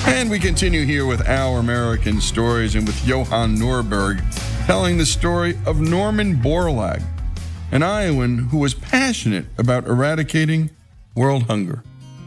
And we continue here with Our American Stories and with Johan Norberg telling the story of Norman Borlaug, an Iowan who was passionate about eradicating world hunger.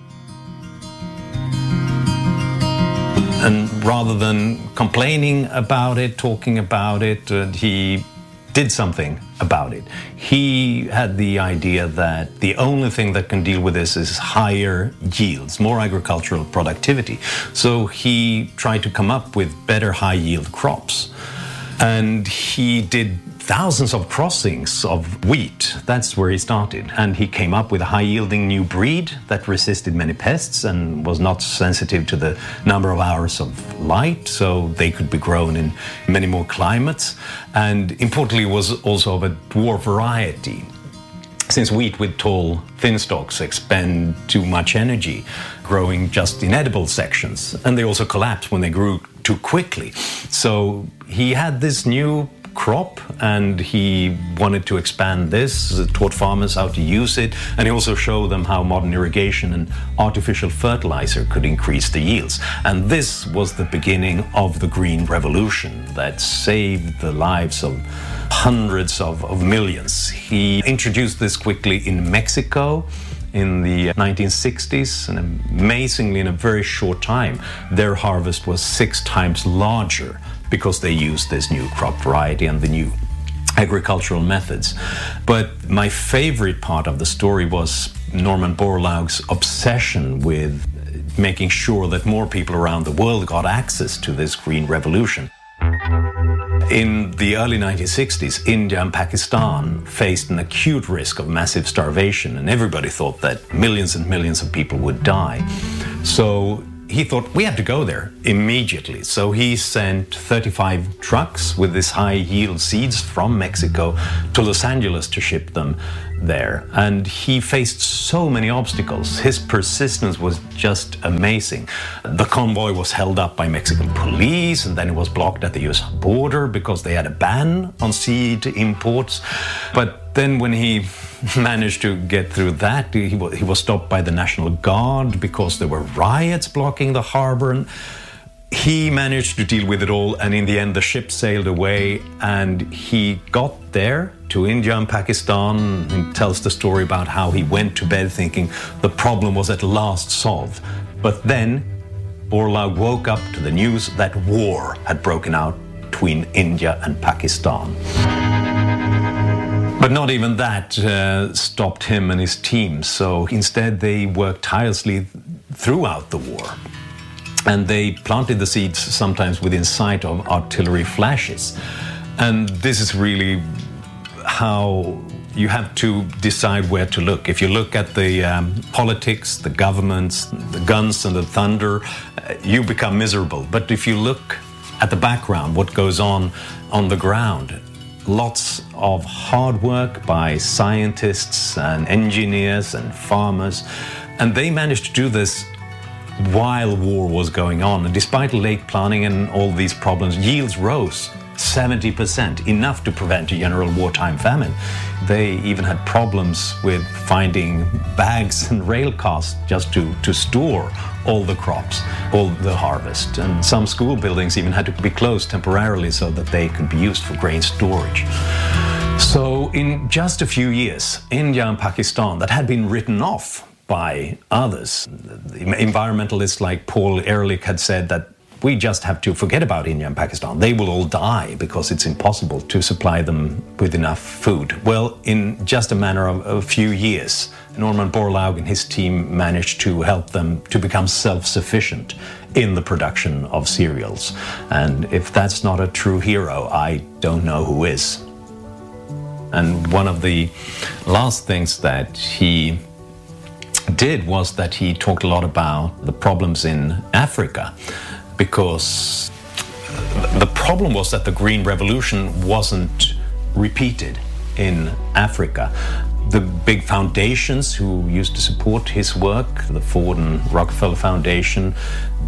And rather than complaining about it, talking about it, he did something about it. He had the idea that the only thing that can deal with this is higher yields, more agricultural productivity. So he tried to come up with better high-yield crops. And he did thousands of crossings of wheat. That's where he started. And he came up with a high-yielding new breed that resisted many pests and was not sensitive to the number of hours of light, so they could be grown in many more climates. And importantly, was also of a dwarf variety. Since wheat with tall, thin stalks expend too much energy, growing just in edible sections, and they also collapse when they grew too quickly. So he had this new crop and he wanted to expand this, taught farmers how to use it, and he also showed them how modern irrigation and artificial fertilizer could increase the yields. And this was the beginning of the Green Revolution that saved the lives of hundreds of millions. He introduced this quickly in Mexico in the 1960s, and amazingly, in a very short time, their harvest was 6 times larger because they used this new crop variety and the new agricultural methods. But my favorite part of the story was Norman Borlaug's obsession with making sure that more people around the world got access to this green revolution. In the early 1960s, India and Pakistan faced an acute risk of massive starvation, and everybody thought that millions and millions of people would die. So he thought we had to go there immediately. So he sent 35 trucks with this high-yield seeds from Mexico to Los Angeles to ship them there. And he faced so many obstacles. His persistence was just amazing. The convoy was held up by Mexican police, and then it was blocked at the US border because they had a ban on seed imports. But then when he managed to get through that, he was stopped by the National Guard because there were riots blocking the harbor. And he managed to deal with it all, and in the end the ship sailed away, and he got there to India and Pakistan and tells the story about how he went to bed thinking the problem was at last solved. But then Borlaug woke up to the news that war had broken out between India and Pakistan. But not even that stopped him and his team. So instead they worked tirelessly throughout the war. And they planted the seeds sometimes within sight of artillery flashes. And this is really how you have to decide where to look. If you look at the politics, the governments, the guns and the thunder, you become miserable. But if you look at the background, what goes on the ground, lots of hard work by scientists and engineers and farmers, and they managed to do this while war was going on. And despite late planning and all these problems, yields rose 70%, enough to prevent a general wartime famine. They even had problems with finding bags and rail cars just to store all the crops, all the harvest. And some school buildings even had to be closed temporarily so that they could be used for grain storage. So in just a few years, India and Pakistan, that had been written off by others, environmentalists like Paul Ehrlich had said that we just have to forget about India and Pakistan. They will all die because it's impossible to supply them with enough food. Well, in just a matter of a few years, Norman Borlaug and his team managed to help them to become self-sufficient in the production of cereals. And if that's not a true hero, I don't know who is. And one of the last things that he did was that he talked a lot about the problems in Africa, because the problem was that the Green Revolution wasn't repeated in Africa. The big foundations who used to support his work, the Ford and Rockefeller Foundation,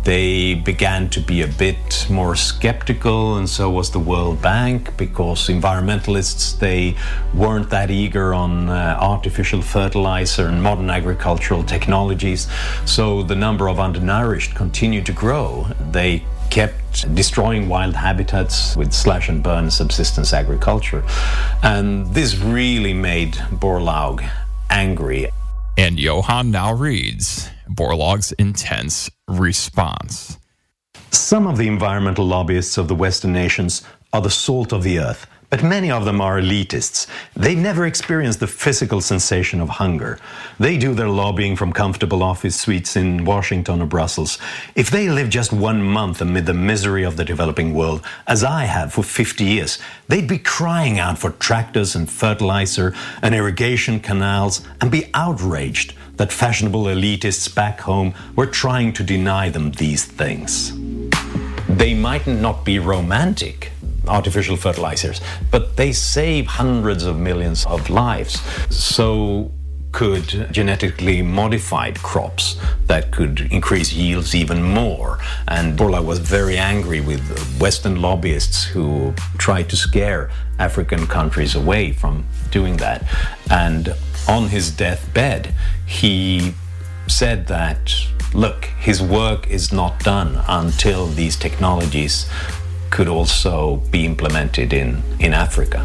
They began to be a bit more skeptical, and so was the World Bank, because environmentalists, they weren't that eager on artificial fertilizer and modern agricultural technologies. So the number of undernourished continued to grow. They kept destroying wild habitats with slash and burn subsistence agriculture. And this really made Borlaug angry. And Johan now reads Borlaug's intense response. Some of the environmental lobbyists of the Western nations are the salt of the earth, but many of them are elitists. They've never experienced the physical sensation of hunger. They do their lobbying from comfortable office suites in Washington or Brussels. If they live just 1 month amid the misery of the developing world, as I have for 50 years, they'd be crying out for tractors and fertilizer and irrigation canals and be outraged that fashionable elitists back home were trying to deny them these things. They might not be romantic, artificial fertilizers, but they save hundreds of millions of lives. So could genetically modified crops that could increase yields even more. And Borlaug was very angry with Western lobbyists who tried to scare African countries away from doing that. And on his deathbed, he said that, look, his work is not done until these technologies could also be implemented in Africa.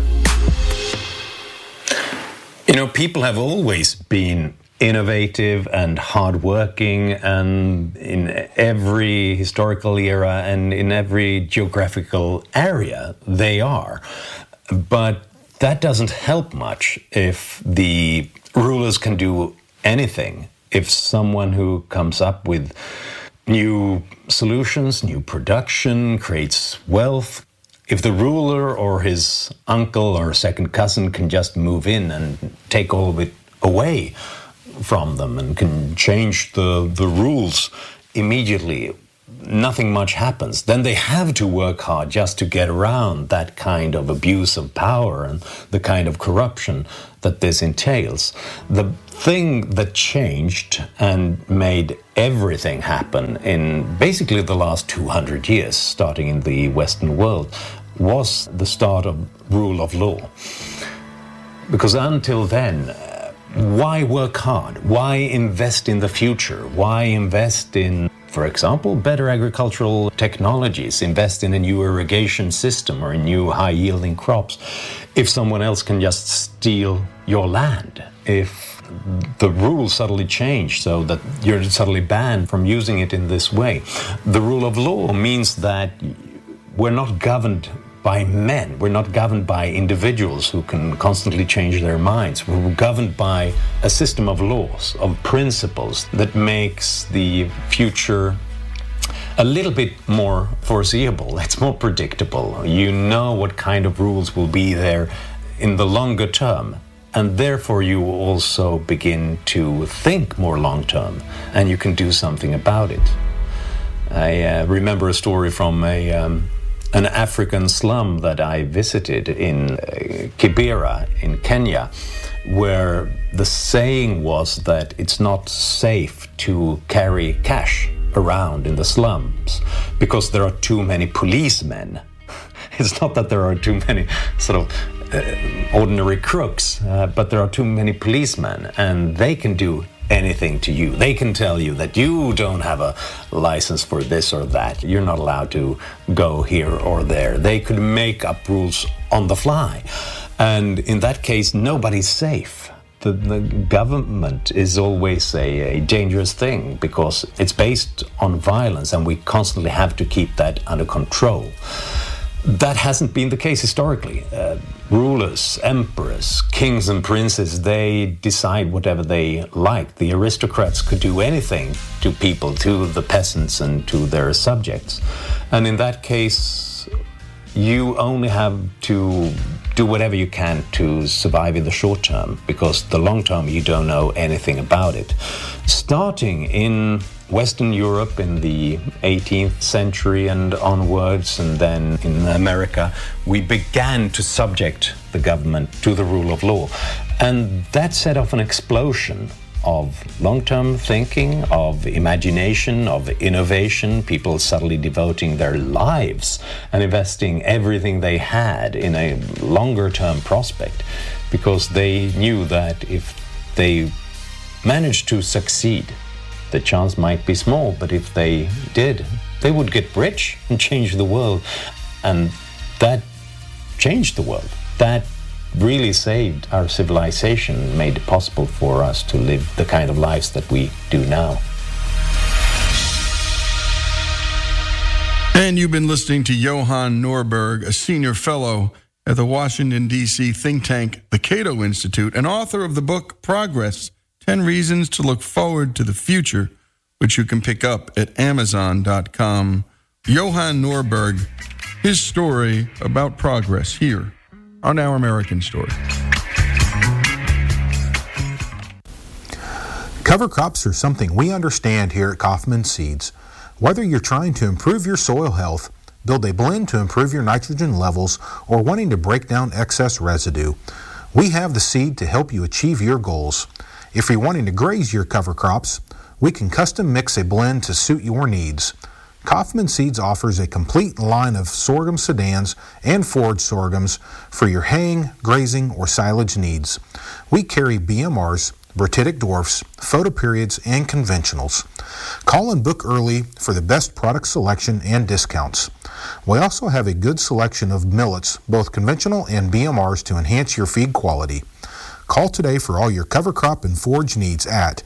You know, people have always been innovative and hardworking, and in every historical era and in every geographical area they are. But that doesn't help much if the rulers can do anything. If someone who comes up with new solutions, new production, creates wealth, if the ruler or his uncle or second cousin can just move in and take all of it away from them and can change the rules immediately, nothing much happens. Then they have to work hard just to get around that kind of abuse of power and the kind of corruption that this entails. The thing that changed and made everything happen in basically the last 200 years, starting in the Western world, was the start of rule of law. Because until then, why work hard? Why invest in the future? Why invest in, for example, better agricultural technologies, invest in a new irrigation system or in new high-yielding crops, if someone else can just steal your land? If the rules suddenly change so that you're suddenly banned from using it in this way. The rule of law means that we're not governed by men. We're not governed by individuals who can constantly change their minds. We're governed by a system of laws, of principles that makes the future a little bit more foreseeable. It's more predictable. You know what kind of rules will be there in the longer term. And therefore you also begin to think more long term, and you can do something about it. I remember a story from an African slum that I visited in Kibera in Kenya, where the saying was that it's not safe to carry cash around in the slums because there are too many policemen. It's not that there are too many sort of ordinary crooks, but there are too many policemen, and they can do anything to you. They can tell you that you don't have a license for this or that. You're not allowed to go here or there. They could make up rules on the fly. And in that case, nobody's safe. The government is always a dangerous thing because it's based on violence, and we constantly have to keep that under control. That hasn't been the case historically. Rulers, emperors, kings and princes, they decide whatever they like. The aristocrats could do anything to people, to the peasants and to their subjects. And in that case, you only have to do whatever you can to survive in the short term, because the long term you don't know anything about it. Starting in Western Europe in the 18th century and onwards, and then in America, we began to subject the government to the rule of law. And that set off an explosion of long-term thinking, of imagination, of innovation, people suddenly devoting their lives and investing everything they had in a longer-term prospect, because they knew that if they managed to succeed, the chance might be small, but if they did, they would get rich and change the world. And that changed the world. That really saved our civilization, made it possible for us to live the kind of lives that we do now. And you've been listening to Johan Norberg, a senior fellow at the Washington, D.C. think tank, the Cato Institute, and author of the book Progress, 10 Reasons to Look Forward to the Future, which you can pick up at Amazon.com. Johan Norberg, his story about progress here on Our American Story. Cover crops are something we understand here at Kaufman Seeds. Whether you're trying to improve your soil health, build a blend to improve your nitrogen levels, or wanting to break down excess residue, we have the seed to help you achieve your goals. If you're wanting to graze your cover crops, we can custom mix a blend to suit your needs. Kaufman Seeds offers a complete line of sorghum sedans and forage sorghums for your haying, grazing, or silage needs. We carry BMRs, Bertitic dwarfs, photoperiods, and conventionals. Call and book early for the best product selection and discounts. We also have a good selection of millets, both conventional and BMRs, to enhance your feed quality. Call today for all your cover crop and forage needs at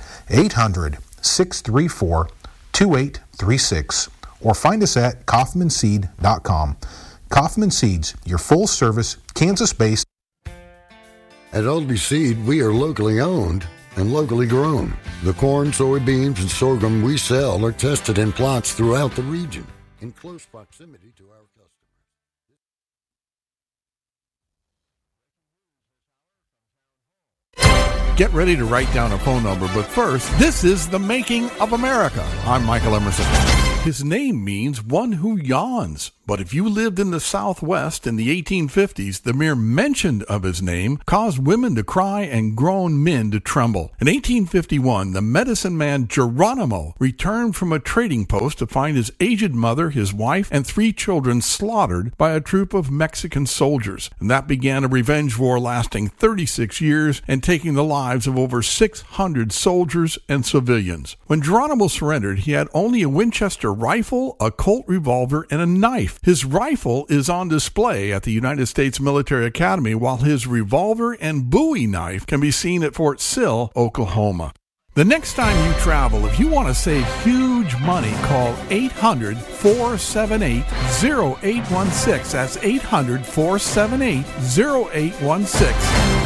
800-634-2836 or find us at kaufmanseed.com. Kaufman Seeds, your full-service, Kansas-based. At Oldie Seed, we are locally owned and locally grown. The corn, soybeans, and sorghum we sell are tested in plots throughout the region in close proximity to our customers. Get ready to write down a phone number, but first, this is The Making of America. I'm Michael Emerson. His name means one who yawns. But if you lived in the Southwest in the 1850s, the mere mention of his name caused women to cry and grown men to tremble. In 1851, the medicine man Geronimo returned from a trading post to find his aged mother, his wife, and 3 children slaughtered by a troop of Mexican soldiers. And that began a revenge war lasting 36 years and taking the lives of over 600 soldiers and civilians. When Geronimo surrendered, he had only a Winchester rifle, a Colt revolver, and a knife. His rifle is on display at the United States Military Academy, while his revolver and Bowie knife can be seen at Fort Sill, Oklahoma. The next time you travel, if you want to save huge money, call 800-478-0816. That's 800-478-0816.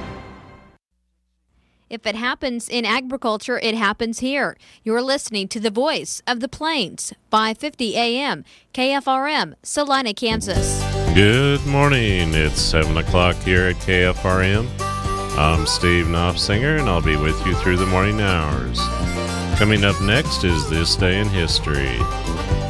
If it happens in agriculture, it happens here. You're listening to the Voice of the Plains, 550 AM, KFRM, Salina, Kansas. Good morning. It's 7 o'clock here at KFRM. I'm Steve Knopfsinger, and I'll be with you through the morning hours. Coming up next is This Day in History.